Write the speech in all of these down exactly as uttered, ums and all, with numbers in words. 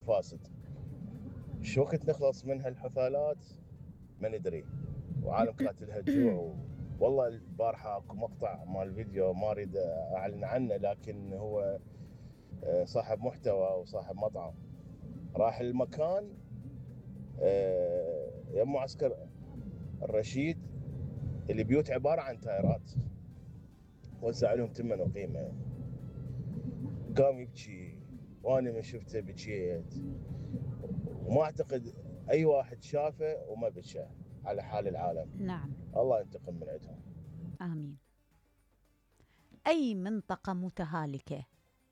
مفاسد. شو وقت نخلص من هالحفالات ما ندري، وعالم قاتلها الجوع. و... والله البارحة اكو مقطع مال فيديو ما اريد اعلن عنه، لكن هو صاحب محتوى وصاحب مطعم راح المكان يم معسكر الرشيد اللي بيوت عبارة عن تايرات، وزع لهم تمن وقيمة. قام يبكي وانا من شفته بكيت، وما اعتقد اي واحد شافه وما بكى على حال العالم. نعم، الله ينتقم من عندهم. آمين. أي منطقة متهالكة،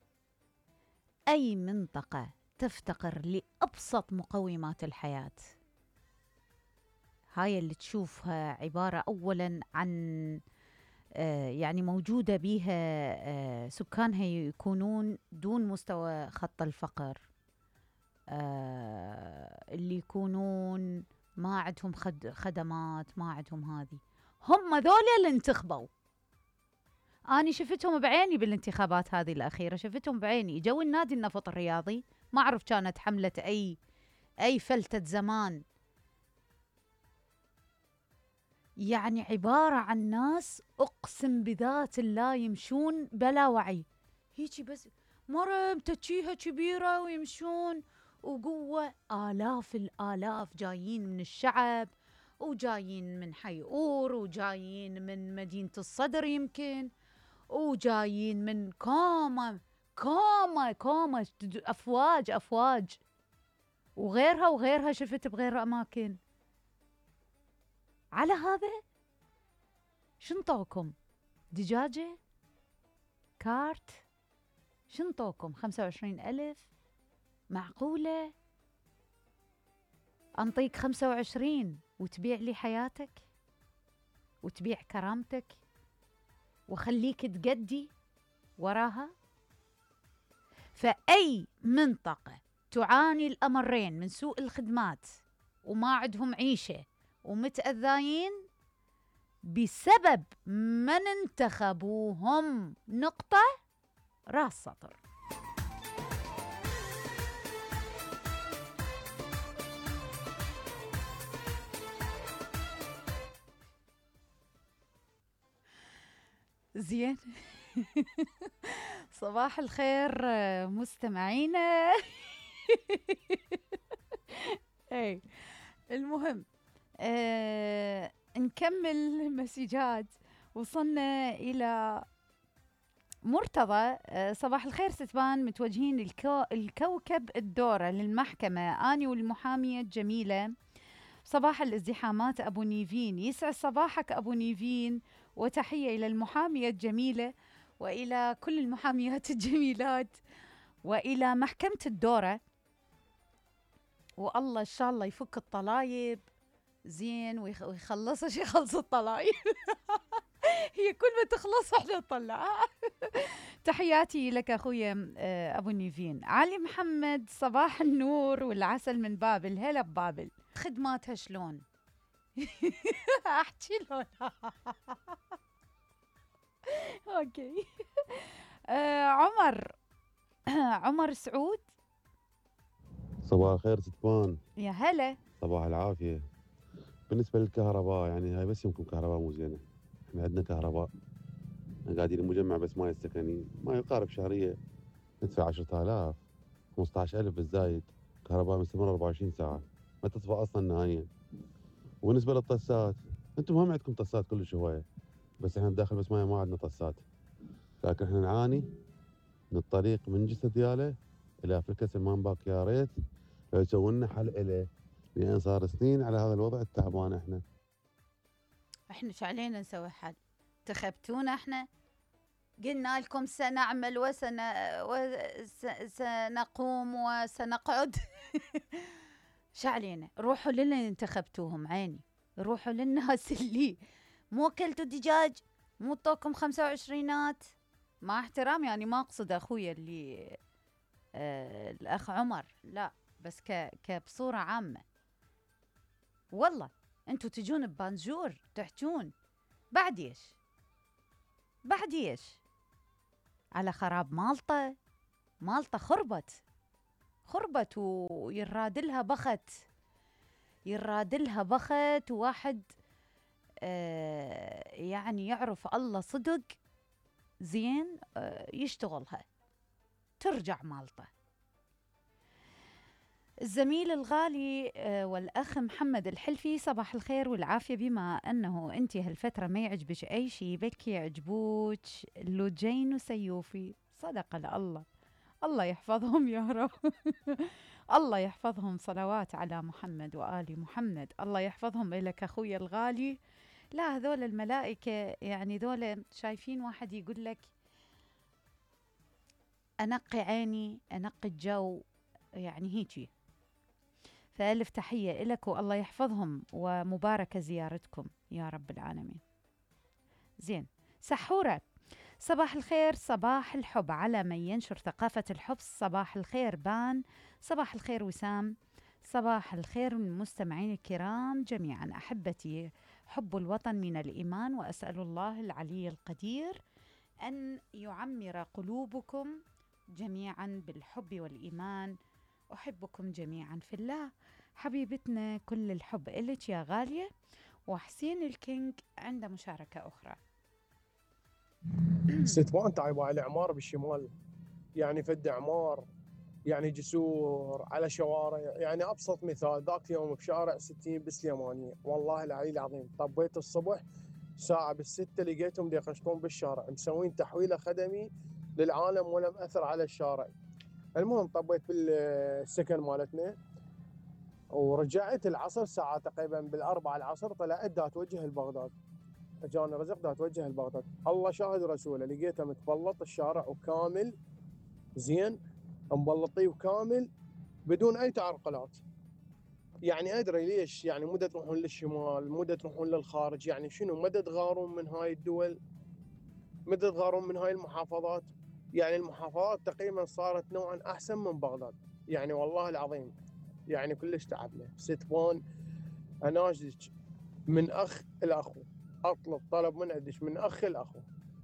أي منطقة تفتقر لأبسط مقومات الحياة، هاي اللي تشوفها عبارة أولاً عن آه يعني موجودة بيها آه سكانها يكونون دون مستوى خط الفقر، آه اللي يكونون ما عندهم خد خدمات، ما عندهم هذه، هم ذولا اللي انتخبوا. أنا شفتهم بعيني بالانتخابات هذه الأخيرة، شفتهم بعيني. جو النادي النفط الرياضي، ما أعرف كانت حملة أي أي فلتة زمان، يعني عبارة عن ناس أقسم بذات الله يمشون بلا وعي، هيجي بس مرة متجيها كبيرة ويمشون وقوة. آلاف الآلاف جايين من الشعب، وجايين من حي أور، وجايين من مدينة الصدر يمكن، وجايين من كوما كوما كوما أفواج أفواج، وغيرها وغيرها شفت بغير أماكن. على هذا شنطوكم دجاجة كارت، شنطوكم خمسة وعشرين ألف، معقولة أنطيك خمسة وعشرين وتبيع لي حياتك وتبيع كرامتك وخليك تقدي وراها؟ فأي منطقة تعاني الأمرين من سوء الخدمات وما عندهم عيشة ومتأذاين بسبب من انتخبوهم، نقطة، راس سطر. زين. صباح الخير مستمعينا. اي المهم آه نكمل مسجات. وصلنا إلى مرتضى. آه صباح الخير ستبان، متوجهين الكو الكوكب الدورة للمحكمة أني والمحامية الجميلة. صباح الازدحامات أبو نيفين، يسعد صباحك أبو نيفين، وتحية إلى المحامية الجميلة وإلى كل المحاميات الجميلات وإلى محكمة الدورة. والله إن شاء الله يفك الطلايب زين ويخلص يخلص الطلايب. هي كل ما تخلص احنا نطلع. تحياتي لك اخويا ابو نيفين. علي محمد، صباح النور والعسل من بابل. هلا ببابل، خدماتها شلون؟ احكي لون. اوكي. آه عمر. عمر سعود، صباح الخير ستبان. يا هلا. صباح العافية. بالنسبة للكهرباء يعني هاي بس يمكن كهرباء مو زينة. احنا عندنا كهرباء قاعدين المجمع بس ماي السكني ما يقارب شهرية ندفع عشرة آلاف خمسة عشر ألف بالزايد. كهرباء مستمرة أربعة وعشرين ساعة ما تطفى أصلا نهائيا. وبالنسبة للطسات انتم هم عندكم طسات كل شوية، بس احنا بداخل بس ما ما عندنا طسات، لكن احنا نعاني من الطريق من جسر ديالة إلى فلكس المانباك. يا ريت لو يسوون لنا حل إله، لأن صار سنين على هذا الوضع التعبان. احنا احنا شو علينا نسوي حل؟ انتخبتونا احنا، قلنا لكم سنعمل وسن وسنقوم وسنقعد. شو علينا؟ روحوا للي انتخبتوهم عيني، روحوا للناس اللي مو اكلتوا دجاج، مو طوكم خمسة وعشرينات. مع احترامي يعني ما اقصد اخويا اللي آه الاخ عمر، لا، بس ك كبصورة عامة. والله انتوا تجون ببانجور تحجون بعد ايش؟ بعد ايش؟ على خراب مالطة. مالطة خربت خربت ويرادلها بخت، يرادلها بخت، وواحد آه يعني يعرف الله صدق زين آه يشتغلها ترجع مالته. الزميل الغالي آه والأخ محمد الحلفي، صباح الخير والعافية. بما أنه أنت هالفترة ما يعجبك أي شيء بك يعجبوك لوجين وسيوفي. صدق الله، الله يحفظهم يا رب. الله يحفظهم، صلوات على محمد وآل محمد. الله يحفظهم لك أخوي الغالي. لا هذول الملائكة يعني ذول شايفين واحد يقول لك أنقي عيني أنقي الجو، يعني هيجي. فألف تحية لك والله يحفظهم، ومباركة زيارتكم يا رب العالمين. زين. سحورة، صباح الخير، صباح الحب على من ينشر ثقافة الحب. صباح الخير بان، صباح الخير وسام، صباح الخير المستمعين الكرام جميعا. أحبتي، حب الوطن من الإيمان، وأسأل الله العلي القدير أن يعمر قلوبكم جميعا بالحب والإيمان. أحبكم جميعا في الله. حبيبتنا كل الحب إلك يا غالية. وحسين الكينج عنده مشاركة أخرى. ستوان تعبوا على عمار بالشمال، يعني فد عمار، يعني جسور على شوارع. يعني ابسط مثال ذاك يوم بشارع ستين بالسليمانيه، والله العلي العظيم طبيت الصبح ساعه بالسته لقيتهم يقشطون بالشارع مسوين تحويله خدمي للعالم ولا مأثر على الشارع. المهم طبيت بالسكن مالتنا ورجعت العصر ساعه تقريبا بالاربعه العصر، طلعت دا توجه لبغداد. اجاني رزق دا توجه لبغداد، الله شاهد رسوله لقيته متبلط الشارع وكامل زين مبلطيه وكامل بدون اي تعرقلات. يعني ادري ليش، يعني مدى تروحون للشمال، مدى تروحون للخارج، يعني شنو مدى تغارون من هاي الدول، مدى تغارون من هاي المحافظات. يعني المحافظات تقريبا صارت نوعا احسن من بغداد، يعني والله العظيم يعني كلش تعبنا. ستوان اناشدك من اخ الاخو، اطلب طلب من عندك من اخ الاخو،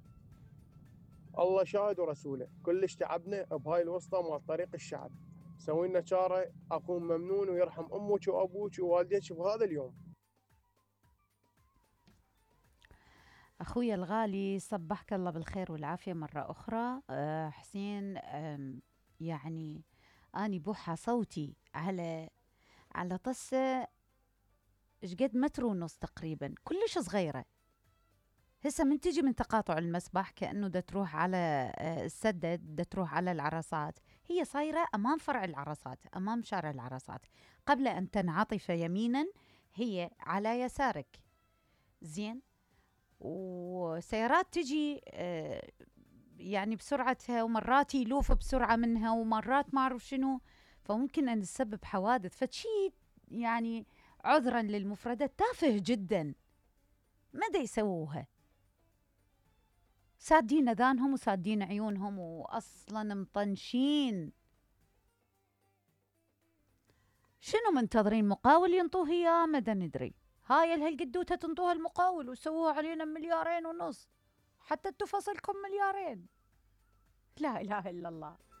الله شاهد ورسوله كلش تعبنا بهاي الوسطى مال طريق الشعب. سوي لنا شاره اكون ممنون ويرحم امك وابوك ووالديك بهذا اليوم. أخوي الغالي صبحك الله بالخير والعافية مرة أخرى. أه حسين، يعني أني بوحة صوتي على على طسة شقد متر ونص تقريبا، كلش صغيرة. هسه من تجي من تقاطع المسبح كأنه دا تروح على السدد، دا تروح على العرصات. هي صايرة أمام فرع العرصات، أمام شارع العرصات، قبل أن تنعطف يمينا هي على يسارك. زين. وسيارات تجي يعني بسرعتها، ومرات يلوف بسرعة منها، ومرات ما أعرف شنو، فممكن أن تسبب حوادث. فشي يعني عذرا للمفردات تافه جدا، ما دا يسووها، سادين اذانهم وسادين عيونهم واصلا مطنشين. شنو منتظرين؟ مقاول ينطوه اياه؟ ما دا ندري. هاي الهالقدوته تنطوها المقاول وسووها علينا مليارين ونص، حتى انتو فصلكم مليارين. لا اله الا الله.